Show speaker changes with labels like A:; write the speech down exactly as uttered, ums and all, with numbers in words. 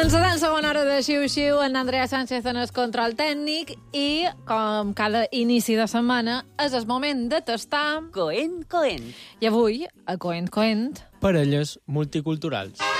A: Encetant segona hora de Xiu-Xiu, en Andrea Sánchez en el control tècnic i, com cada inici de setmana, és el moment de tastar...
B: Coent, coent.
A: I avui, a Coent, Coent...
C: Parelles multiculturals.